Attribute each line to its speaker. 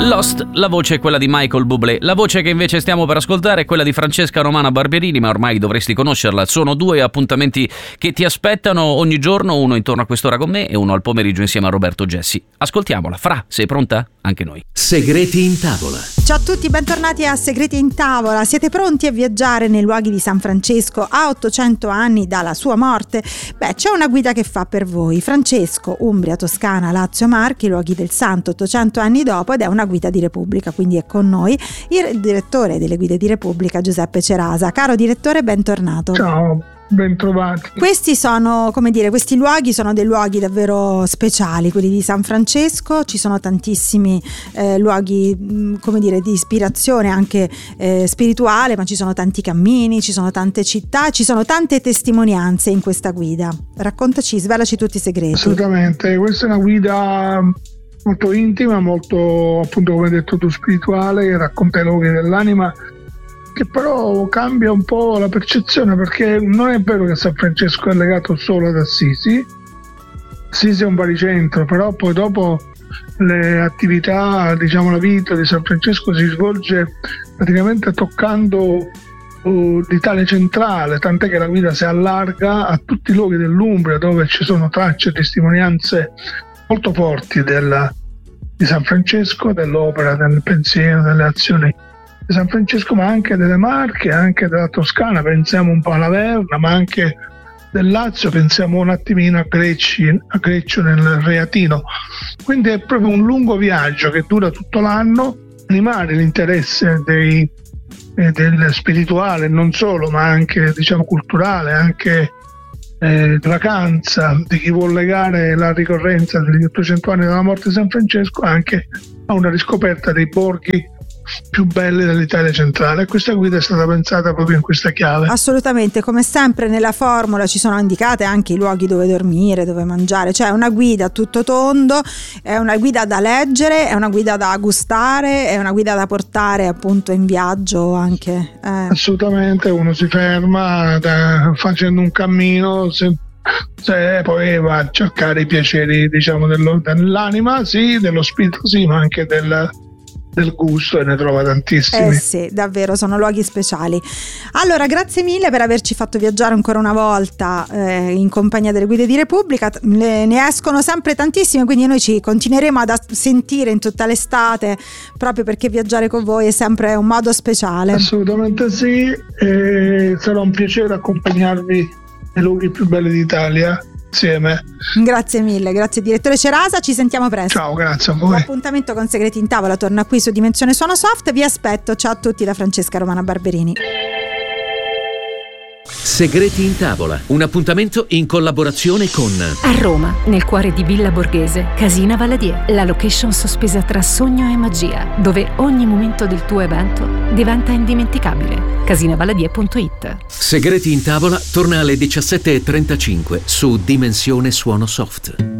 Speaker 1: Lost, la voce è quella di Michael Bublé, la voce che invece stiamo per ascoltare è quella di Francesca Romana Barberini, ma ormai dovresti conoscerla. Sono 2 appuntamenti che ti aspettano ogni giorno, uno intorno a quest'ora con me e uno al pomeriggio insieme a Roberto Gessi. Ascoltiamola. Fra, sei pronta? Anche noi.
Speaker 2: Segreti in tavola.
Speaker 3: Ciao a tutti, bentornati a Segreti in tavola. Siete pronti a viaggiare nei luoghi di San Francesco a 800 anni dalla sua morte? Beh, c'è una guida che fa per voi. Francesco, Umbria, Toscana, Lazio, Marche, luoghi del santo 800 anni dopo, ed è una guida di Repubblica, quindi è con noi il direttore delle guide di Repubblica, Giuseppe Cerasa. Caro direttore, bentornato.
Speaker 4: Ciao. Ben trovati.
Speaker 3: Questi sono, questi luoghi sono dei luoghi davvero speciali, quelli di San Francesco. Ci sono tantissimi luoghi, di ispirazione anche spirituale, ma ci sono tanti cammini, ci sono tante città, ci sono tante testimonianze in questa guida. Raccontaci, svelaci tutti i segreti.
Speaker 4: Assolutamente, questa è una guida molto intima, molto, appunto, come hai detto tu, spirituale, che racconta i luoghi dell'anima, che però cambia un po' la percezione, perché non è vero che San Francesco è legato solo ad Assisi. Assisi è un baricentro, però poi dopo le attività, la vita di San Francesco si svolge praticamente toccando l'Italia centrale, tant'è che la guida si allarga a tutti i luoghi dell'Umbria dove ci sono tracce e testimonianze molto forti di San Francesco, dell'opera, del pensiero, delle azioni di San Francesco, ma anche delle Marche, anche della Toscana, pensiamo un po' alla Verna, ma anche del Lazio, pensiamo un attimino a Greccio nel Reatino. Quindi è proprio un lungo viaggio che dura tutto l'anno, animare l'interesse del spirituale, non solo, ma anche culturale, anche di vacanza, di chi vuol legare la ricorrenza degli 800 anni dalla morte di San Francesco anche a una riscoperta dei borghi più belle dell'Italia centrale. Questa guida è stata pensata proprio in questa chiave.
Speaker 3: Assolutamente, come sempre nella formula ci sono indicate anche i luoghi dove dormire, dove mangiare, cioè è una guida a tutto tondo, è una guida da leggere, è una guida da gustare, è una guida da portare appunto in viaggio anche.
Speaker 4: Assolutamente, uno si ferma facendo un cammino, se poi va a cercare i piaceri dell'anima, sì, dello spirito, sì, ma anche del gusto, e ne trova tantissimi.
Speaker 3: Sì, davvero sono luoghi speciali. Allora, grazie mille per averci fatto viaggiare ancora una volta in compagnia delle guide di Repubblica. Ne escono sempre tantissime, quindi noi ci continueremo ad sentire in tutta l'estate, proprio perché viaggiare con voi è sempre un modo speciale.
Speaker 4: Assolutamente sì, sarà un piacere accompagnarvi nei luoghi più belli d'Italia insieme.
Speaker 3: Grazie mille, grazie direttore Cerasa, ci sentiamo presto.
Speaker 4: Ciao, grazie a voi.
Speaker 3: L'appuntamento con Segreti in tavola torna qui su Dimensione Suono Soft. Vi aspetto. Ciao a tutti da Francesca Romana Barberini.
Speaker 2: Segreti in tavola, un appuntamento in collaborazione con
Speaker 5: a Roma, nel cuore di Villa Borghese, Casina Valadier, la location sospesa tra sogno e magia, dove ogni momento del tuo evento diventa indimenticabile. Casinavaladier.it.
Speaker 2: Segreti in tavola torna alle 17:35 su Dimensione Suono Soft.